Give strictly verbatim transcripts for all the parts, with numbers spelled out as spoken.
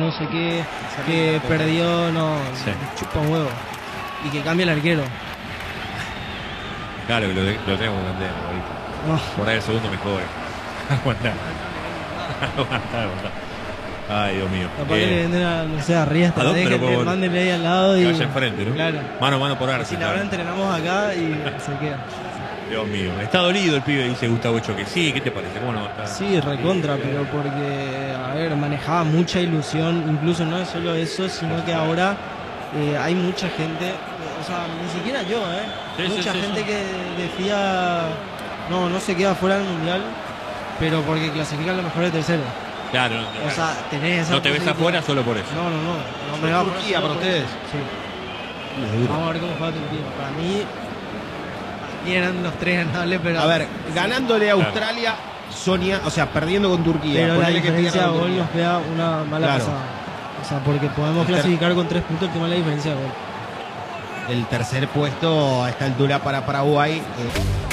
no sé qué, que perdió, no, Sí. chupa un huevo. Y que cambie el arquero. Claro, que lo, lo tenemos que vender ahorita. No. Por ahí el segundo mejor. Aguantá. Aguantá, aguantá. Ay, Dios mío. Capaz que Eh, le venden a, no sé, a Riestra, ¿a dónde lo déjenle, puedo- mándenle ahí al lado y... que vaya enfrente, ¿no? Claro. Mano a mano por Si Arce. la verdad entrenamos acá y se queda. Dios mío. Está dolido el pibe, dice Gustavo Choque. Sí, ¿qué te parece? ¿Cómo no está? Sí, recontra, pero porque, a ver, manejaba mucha ilusión, incluso no es solo eso, sino que ahora eh, hay mucha gente, o sea, ni siquiera yo, ¿eh? Sí, sí, mucha sí, gente sí. que decía, no, no se queda fuera del Mundial, pero porque clasifican los mejores terceros. Claro, no, O sea, tenés esa no te ves posibilidad. afuera solo por eso. No, no, no. no me va por Turquía solo para por ustedes. eso. Sí. Vamos a ver cómo juega Turquía. Para mí, para mí eran los tres ganables, pero... A ver, ganándole a Australia, Sonia, o sea, perdiendo con Turquía. Pero la ponele que diferencia de pierda con gol Turquía. nos pega una mala Claro. pasada. O sea, porque podemos El ter- clasificar con tres puntos, el tema es la diferencia de gol. El tercer puesto a esta altura para Paraguay. eh,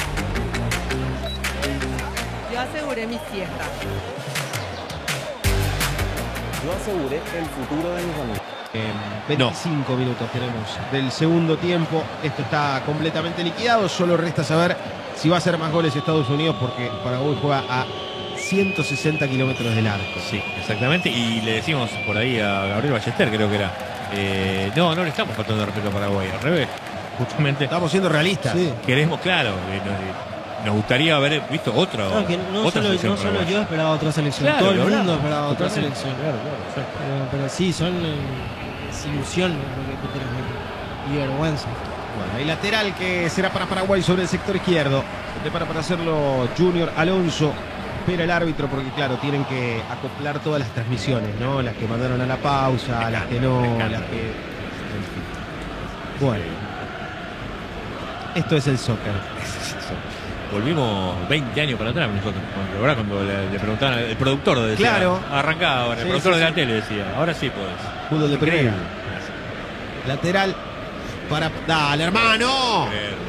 Yo aseguré mi siesta. Yo aseguré el futuro de mi familia. En veinticinco minutos tenemos del segundo tiempo. Esto está completamente liquidado. Solo resta saber si va a hacer más goles Estados Unidos, porque Paraguay juega a ciento sesenta kilómetros del arco. Sí, exactamente. Y le decimos por ahí a Gabriel Ballester, creo que era. eh, no, no le estamos faltando de respeto a Paraguay. Al revés. Justamente Estamos siendo realistas. Sí. queremos, claro, eh, nos, eh, nos gustaría haber visto otro. Claro, que no otra solo, selección no solo paraguaya. yo esperaba otra selección, Claro, todo el lo mundo hablamos. esperaba otra Totalmente. selección. Claro, claro, exacto. Pero, pero sí, son eh, es ilusión lo que tú transmiten. Y vergüenza. Bueno, hay lateral que será para Paraguay sobre el sector izquierdo. Prepara para hacerlo Junior Alonso. Espera el árbitro porque, claro, tienen que acoplar todas las transmisiones, ¿no? Las que mandaron a la pausa, las que no, las que... en fin. Bueno. Esto es el soccer. Volvimos veinte años para atrás nosotros. Cuando, ¿verdad? Cuando le, le preguntaban, el productor decía, Claro. arrancá ahora, el Sí, productor sí, de sí. la tele decía, ahora sí podés. Fútbol de Increíble. primera. Lateral para... ¡Dale, hermano! Increíble.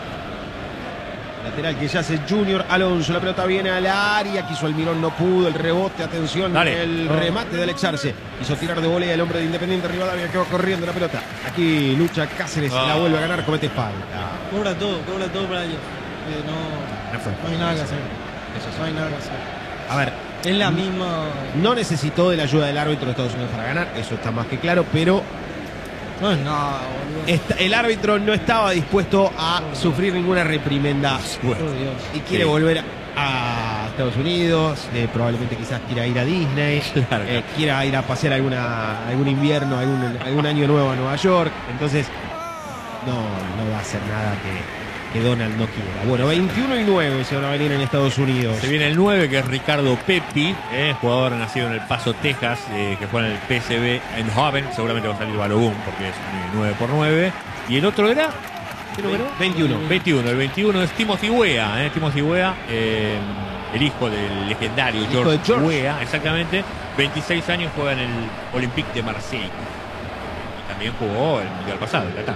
Lateral que ya hace Junior Alonso. La pelota viene al área. Quiso Almirón, no pudo. El rebote, atención. Dale. El Oh. remate de Alex Arce. Hizo tirar de volea el hombre de Independiente Rivadavia, que va corriendo la pelota. Aquí lucha Cáceres. Oh. La vuelve a ganar. Comete falta. Cobra todo, cobra todo para ellos. Eh, no, No fue. no hay nada que hacer. No hay nada que hacer. A ver, Es la misma. no necesitó de la ayuda del árbitro de Estados Unidos para ganar. Eso está más que claro. Pero No es nada, boludo. esta- el árbitro no estaba dispuesto a sufrir ninguna reprimenda. Por Dios. Y quiere Sí. volver a Estados Unidos, eh, probablemente quizás quiera ir a Disney, Claro, eh, claro. quiera ir a pasear alguna, algún invierno, algún, algún año nuevo a Nueva York. Entonces, no, no va a hacer nada que, que Donald no quiera. Bueno, veintiuno y nueve se van a venir en Estados Unidos. Se viene el nueve, que es Ricardo Pepi, eh, jugador nacido en El Paso, Texas, eh, que juega en el P S V Eindhoven. Seguramente va a salir Balogun porque es nueve por nueve. Y el otro era, ¿qué número? veintiuno. veintiuno. El veintiuno es Timothy Weah, eh, Timothy Weah, eh, el hijo del legendario El hijo George, de George. Weah, exactamente. veintiséis años, juega en el Olympique de Marsella. Y también jugó el Mundial pasado, en Qatar.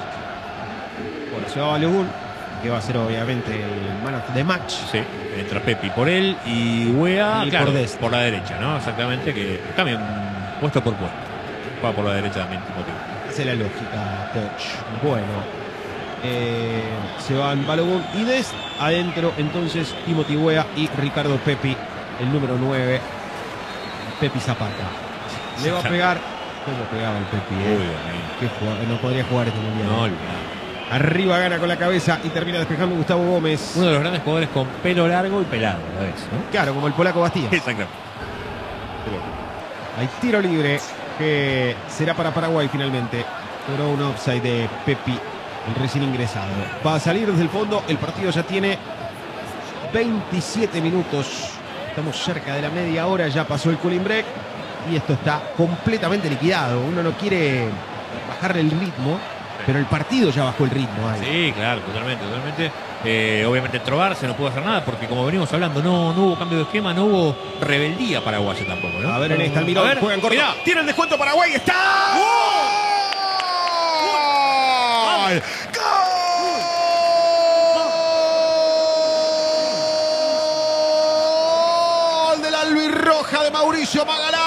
Bueno, se va Balogun, que va a ser obviamente el man of the match. Sí, entra Pepi por él y Weah, Y claro, por por, Dest. la derecha, ¿no? Exactamente, que cambian puesto por puesto. Juega por la derecha también Timothy. Hace la lógica, coach. Bueno. Eh, se van Balogun y Dest. Adentro, entonces, Timothy Weah y Ricardo Pepi, el número nueve. Pepi Zapata. Le va a pegar. ¿Cómo pegaba el Pepi? eh? Uy, Dios mío. Qué jugador, no podría jugar este mundial. No, olvidado. Arriba gana con la cabeza y termina despejando Gustavo Gómez. Uno de los grandes jugadores con pelo largo y pelado, a la vez, ¿no? Claro, como el polaco Bastía. Exacto. Hay tiro libre que será para Paraguay finalmente. Pero un offside de Pepi, el recién ingresado. Va a salir desde el fondo. El partido ya tiene veintisiete minutos. Estamos cerca de la media hora. Ya pasó el cooling break. Y esto está completamente liquidado. Uno no quiere bajarle el ritmo, pero el partido ya bajó el ritmo. ahí. Sí, claro, totalmente, totalmente. Eh, obviamente Trobarse no pudo hacer nada porque, como venimos hablando, no, no hubo cambio de esquema, no hubo rebeldía paraguaya tampoco, ¿no? A ver en esta, Almirón. A ver, Juegan corto. mirá. Tiene el descuento Paraguay. ¡Está! ¡Gol! ¡Gol! De la albirroja de Mauricio Magalá.